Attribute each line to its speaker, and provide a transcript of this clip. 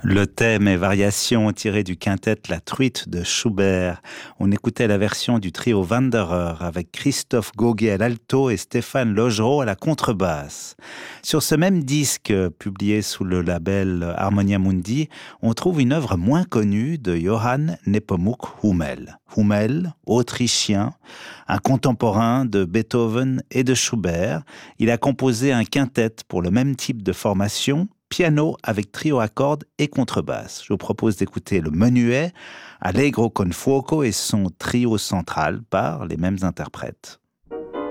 Speaker 1: Le thème et variation tiré du quintet La Truite de Schubert. On écoutait la version du trio Wanderer avec Christophe Gauguet à l'alto et Stéphane Logereau à la contrebasse. Sur ce même disque, publié sous le label Harmonia Mundi, on trouve une œuvre moins connue de Johann Nepomuk Hummel. Hummel, autrichien, un contemporain de Beethoven et de Schubert. Il a composé un quintet pour le même type de formation, piano avec trio à cordes et contrebasse. Je vous propose d'écouter le menuet, Allegro con fuoco et son trio central par les mêmes interprètes.